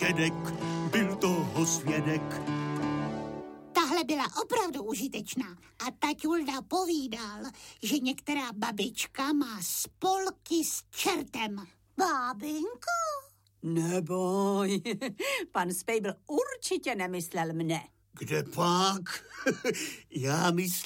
dědek byl toho svědek. Tahle byla opravdu užitečná a taťulda povídal, že některá babička má spolky s čertem. Bábinko? Neboj, pan Spejbl určitě nemyslel mne. Kde pak? Já myslel